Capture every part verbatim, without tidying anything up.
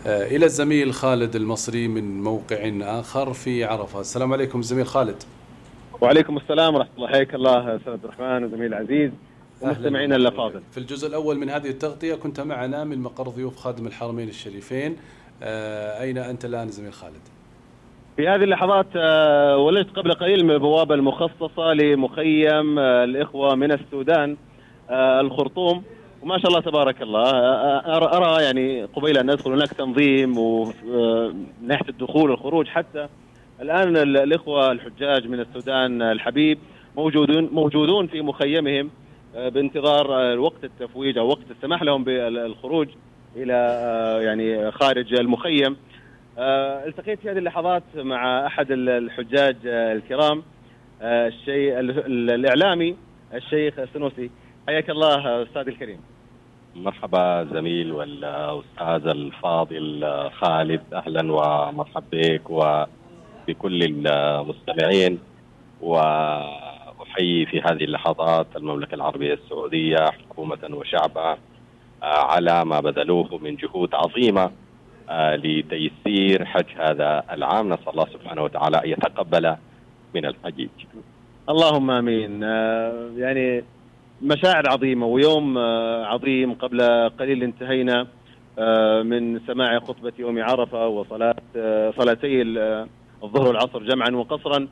إلى الزميل خالد المصري من موقع آخر في عرفة. السلام عليكم زميل خالد. وعليكم السلام ورحمة الله. حياك الله أستاذ عبد الرحمن وزميل العزيز ومستمعينا الأفاضل. في الجزء الأول من هذه التغطية كنت معنا من مقر ضيوف خادم الحرمين الشريفين. أين أنت الآن زميل خالد؟ في هذه اللحظات ولجت قبل قليل من البوابة المخصصة لمخيم الإخوة من السودان الخرطوم، وما شاء الله تبارك الله أرى يعني قبيل أن ندخل هناك تنظيم ومن ناحية الدخول والخروج. حتى الآن الإخوة الحجاج من السودان الحبيب موجودون موجودون في مخيمهم بانتظار وقت التفويج أو وقت السماح لهم بالخروج إلى يعني خارج المخيم. التقيت في هذه اللحظات مع أحد الحجاج الكرام الشيخ الإعلامي الشيخ السنوسي. حياك الله أستاذ الكريم. مرحبا زميل والأستاذ الفاضل خالد، أهلا ومرحبا بك وبكل المستمعين. وأحيي في هذه اللحظات المملكة العربية السعودية حكومة وشعبها على ما بذلوه من جهود عظيمة لتيسير حج هذا العام. نسأل الله سبحانه وتعالى أن يتقبل من الحجيج. اللهم آمين. يعني مشاعر عظيمة ويوم عظيم. قبل قليل انتهينا من سماع خطبة يوم عرفة وصلاة صلاتي الظهر والعصر جمعا وقصرا.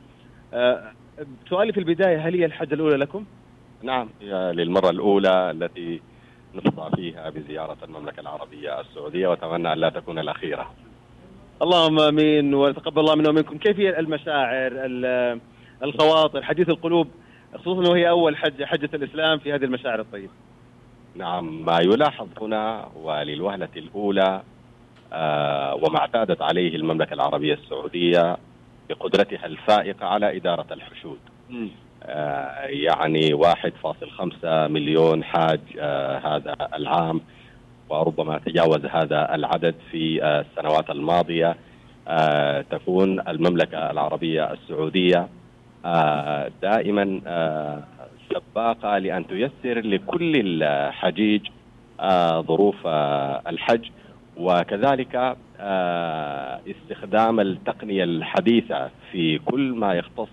سؤالي في البداية، هل هي الحجة الأولى لكم؟ نعم، هي للمرة الأولى التي نفضى فيها بزيارة المملكة العربية السعودية، وأتمنى أن لا تكون الأخيرة. اللهم آمين وتقبل الله منا ومنكم. كيف هي المشاعر، الخواطر، حديث القلوب، خصوصا وهي أول حجة حجة الإسلام، في هذه المشاعر الطيبة؟ نعم، ما يلاحظ هنا وللوهلة الأولى آه وما اعتادت عليه المملكة العربية السعودية بقدرتها الفائقة على إدارة الحشود. آه يعني واحد فاصل خمسة مليون حاج آه هذا العام، وربما تجاوز هذا العدد في آه السنوات الماضية. آه تكون المملكة العربية السعودية آه دائما آه سباقة لأن تيسر لكل الحجيج آه ظروف آه الحج، وكذلك آه استخدام التقنية الحديثة في كل ما يختص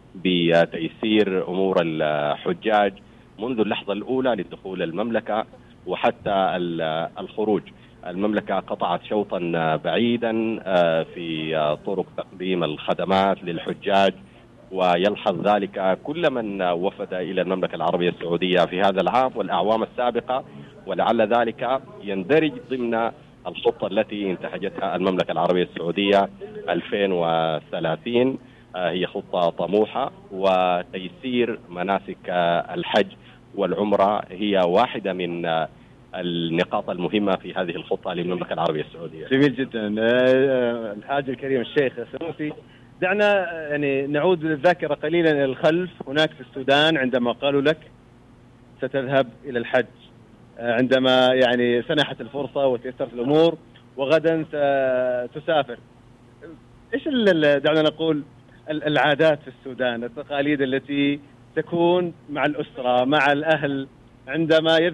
بتيسير أمور الحجاج منذ اللحظة الأولى لدخول المملكة وحتى الخروج. المملكة قطعت شوطا بعيدا آه في طرق تقديم الخدمات للحجاج، ويلحظ ذلك كل من وفد إلى المملكة العربية السعودية في هذا العام والأعوام السابقة، ولعل ذلك يندرج ضمن الخطة التي انتهجتها المملكة العربية السعودية ألفين وثلاثين. هي خطة طموحة، وتيسير مناسك الحج والعمرة هي واحدة من النقاط المهمة في هذه الخطة للمملكة العربية السعودية. جميل جدا. الحاج الكريم الشيخ السنوسي، دعنا يعني نعود بالذاكرة قليلا إلى الخلف. هناك في السودان عندما قالوا لك ستذهب إلى الحج، عندما يعني سنحت الفرصة وتيسرت الأمور وغدا ستسافر، إيش دعنا نقول العادات في السودان، التقاليد التي تكون مع الأسرة مع الأهل عندما